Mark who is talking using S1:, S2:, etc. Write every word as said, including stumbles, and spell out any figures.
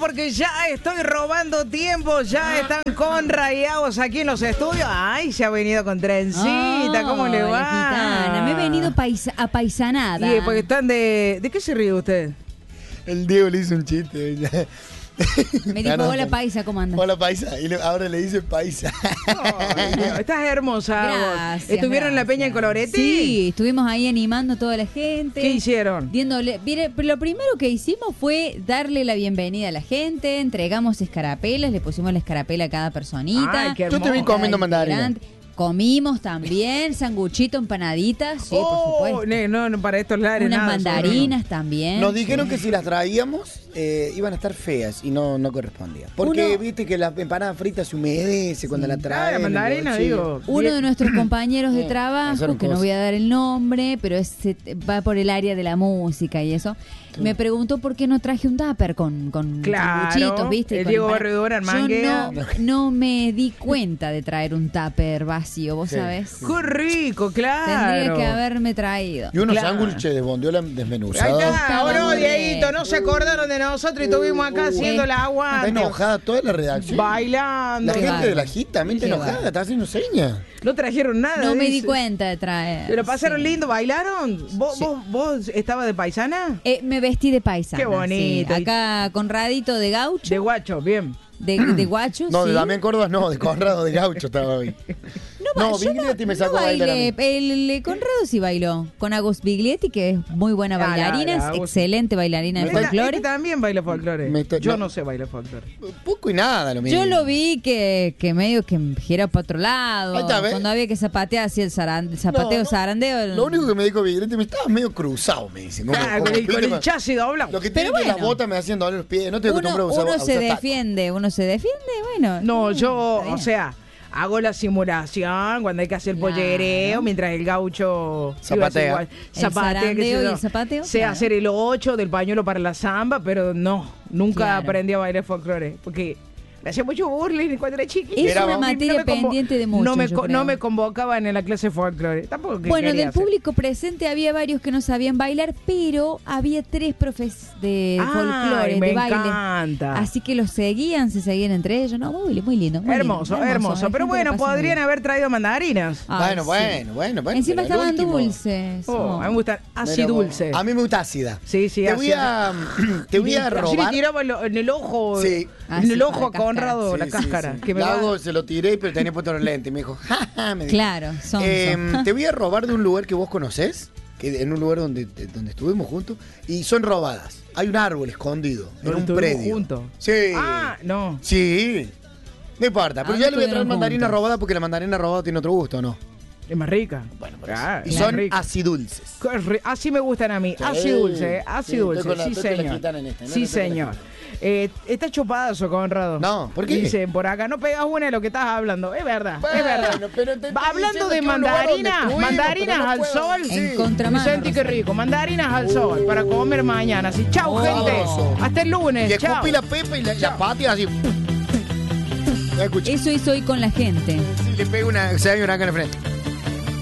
S1: porque ya estoy robando tiempo. Ya están Conra y Agos aquí en los estudios. Ay, se ha venido con trencita.
S2: Oh,
S1: ¿Cómo le va?
S2: La gitana. Me he venido paisa, a paisanada.
S1: Y porque están de... ¿De qué se ríe usted?
S3: El Diego le hizo un chiste.
S2: Me dijo, hola paisa, ¿cómo andas?
S3: Hola paisa. Y le, ahora le dice paisa.
S1: Ay, Dios, estás hermosa.
S2: Gracias,
S1: ¿Estuvieron
S2: gracias.
S1: en la Peña en Colorete?
S2: Sí, estuvimos ahí animando a toda la gente.
S1: ¿Qué hicieron?
S2: Viéndole, mire, lo primero que hicimos fue darle la bienvenida a la gente, entregamos escarapelas, le pusimos la escarapela a cada personita.
S1: Ay, qué
S3: Yo te vi
S1: hermoso.
S3: comiendo mandarina.
S2: Comimos también, sanguchito, empanaditas, sí,
S1: Oh,
S2: por supuesto.
S1: No, no, para estos lares
S2: Unas
S1: nada,
S2: mandarinas también.
S3: Nos dijeron que si las traíamos eh, iban a estar feas y no, no correspondía. Porque
S2: Uno-
S3: viste que la empanada frita se humedece cuando la
S1: Ah,
S3: traen.
S1: la mandarina,
S3: el bolsillo.
S1: digo.
S2: Uno
S1: Bien.
S2: de nuestros compañeros de
S3: Eso
S2: trabajo,
S3: eran
S2: que no
S3: cosas.
S2: voy a dar el nombre, pero es, se- va por el área de la música y eso, me preguntó por qué no traje un tupper con, con
S1: Claro,
S2: sanguchitos, ¿viste?
S1: el
S2: Con
S1: Diego
S2: empana-
S1: Barredora en
S2: Yo
S1: manguea.
S2: no, no me di cuenta de traer un tupper vacío, ¿vos
S3: Sí.
S2: sabés?
S1: Qué rico, claro.
S2: Tendría que haberme traído.
S3: Y unos
S1: Claro.
S3: sándwiches de bondiola
S1: Ahí
S3: desmenuzados.
S1: está,
S2: Estaba
S1: ahora
S2: muy
S1: Dieguito,
S2: bien.
S1: no se acordaron de nosotros y estuvimos acá haciendo la
S3: Está
S1: agua.
S3: enojada toda la redacción.
S1: Bailando.
S3: La
S2: Qué
S3: gente
S2: bárbaro.
S3: de la G también está
S2: Qué
S3: enojada,
S2: bárbaro.
S3: está haciendo señas.
S1: No trajeron nada.
S2: No me di
S1: dice.
S2: cuenta de traer.
S1: ¿Pero pasaron
S2: sí.
S1: lindo? ¿Bailaron? ¿Vos,
S2: Sí.
S1: vos, vos estabas de paisana?
S2: Eh, me vestí de paisana.
S1: Qué bonito.
S2: sí. Acá Conradito de gaucho,
S1: De guacho, bien.
S2: de, de guacho,
S3: No,
S2: sí.
S3: de Damián Córdoba no, de Conrado de Gaucho estaba hoy.
S2: No,
S3: No,
S2: yo
S3: Biglietti me
S2: no
S3: sacó a bailar a
S2: bailé.
S3: mí.
S2: El, el Conrado sí bailó. Con Agus Biglietti, que es muy buena
S1: Ah, la-
S2: bailarina,
S1: la
S2: es
S1: Agus.
S2: excelente bailarina de
S1: Esta-
S2: folclore.
S1: este también baila folclore.
S3: Me está-
S1: Yo
S3: no.
S1: no sé bailar folclore.
S3: Poco y nada lo mismo.
S2: Yo lo vi que, que medio que gira para otro lado.
S3: Ahí está, ¿ves?
S2: Cuando había que zapatear así el, zaran- el zapateo,
S3: No, no.
S2: zarandeo. el-
S3: Lo único que me dijo Biglietti, me estabas medio cruzado, me dicen. Como-
S1: Ah,
S3: como-
S1: con el, con
S3: ¿viste?
S1: el chasis doblado.
S3: Lo que
S2: Pero
S3: tiene que las
S2: bueno.
S3: botas me hacen doler los pies. No estoy
S2: uno
S3: acostumbrado a usar,
S2: uno
S3: a
S2: se
S3: usar taco.
S2: defiende, uno se defiende, bueno.
S1: No, yo,
S2: está bien.
S1: o sea, hago la simulación cuando hay que hacer
S2: Claro.
S1: pollereo, mientras el gaucho
S3: Zapatea.
S1: iba a hacer igual,
S2: El
S1: zapatea, qué sé
S2: zarandeo y
S1: yo.
S2: el zapateo,
S1: Sé
S2: claro.
S1: hacer el ocho del pañuelo para la samba, pero no, nunca
S2: Claro.
S1: aprendí a bailar folclore, porque me hacía mucho burling cuando era chiquita.
S2: Es
S3: Mira,
S2: una
S3: vos.
S2: materia
S1: me convo-
S2: pendiente de muchos,
S1: No me,
S2: yo
S1: co-
S2: creo.
S1: no me convocaban en la clase de folclore, tampoco que
S2: Bueno,
S1: quería
S2: del
S1: hacer.
S2: público presente había varios que no sabían bailar, pero había tres profes de
S1: Ay,
S2: folclore,
S1: me
S2: de baile.
S1: encanta.
S2: Así que los seguían, se seguían entre ellos, ¿no? Muy, muy lindo. muy
S1: Hermoso,
S2: lindo,
S1: hermoso.
S2: La
S1: Pero
S2: gente la
S1: bueno,
S2: pasó muy
S1: podrían
S2: bien.
S1: haber traído mandarinas.
S2: Ay,
S3: Bueno,
S2: sí.
S3: bueno, bueno, bueno.
S2: Encima
S3: pero el
S2: estaban
S3: último-
S2: dulces.
S1: Oh,
S2: Oh.
S1: a mí me gustan así
S3: Pero,
S1: dulce.
S3: A mí me gusta ácida.
S1: Sí, sí,
S3: Te voy a, te voy a
S1: Así le
S3: robar.
S1: tiraba en lo- en el ojo,
S3: Sí.
S2: Ah,
S1: en
S2: sí,
S1: el
S2: con
S1: ojo
S2: la
S1: a Conrado
S3: Sí,
S1: la
S3: sí,
S1: cáscara.
S3: sí.
S1: Que me va-
S3: Lago se lo tiré, pero tenía puesto los lentes. Me dijo, jaja, me dijo.
S2: Claro, son.
S3: Em, te voy a robar de un lugar que vos conocés, que en un lugar donde, donde estuvimos juntos, y son robadas. Hay un árbol escondido en
S1: ¿Dónde
S3: un
S1: estuvimos
S3: predio.
S1: juntos?
S3: Sí.
S1: Ah, no.
S3: Sí. No importa, pero
S2: ¿A
S3: ya
S2: dónde
S3: le voy a traer
S2: estuvieron
S3: mandarina
S2: juntos?
S3: robada porque la mandarina robada tiene otro gusto, ¿no?
S1: Es más rica.
S3: Bueno, por
S1: Ah,
S3: eso. Y
S1: es
S3: son
S1: más rica.
S3: acidulces.
S1: Qué ri- Así me gustan a mí.
S3: Sí.
S1: Así dulce, eh, así
S3: Sí,
S1: dulce.
S3: estoy con la-
S1: Sí,
S3: estoy con la
S1: señor.
S3: gitana en esta, no,
S1: Sí,
S3: no estoy con la
S1: señor.
S3: gitana.
S1: Eh, está chupadazo, Conrado.
S3: No, ¿por qué?
S1: Dicen por acá, no pegas una de lo que estás hablando. Es verdad,
S3: Bueno,
S1: es verdad.
S3: pero te estoy
S1: Va hablando
S3: diciendo
S1: de
S3: que un lugar donde
S1: mandarinas,
S3: estuvimos,
S1: mandarinas
S3: pero no
S1: al
S3: puedo.
S1: sol.
S2: En contramano,
S1: Vicente, qué
S2: Rosario.
S1: rico. Mandarinas al sol para comer mañana. Así, chau,
S3: Oh,
S1: gente.
S3: sabroso.
S1: Hasta el lunes.
S3: Y
S1: Chau.
S3: escupí la pepa y la, la patia así. ¿Me escuchas?
S2: Eso hizo hoy con la gente.
S3: Le pego una, se da una acá en el frente.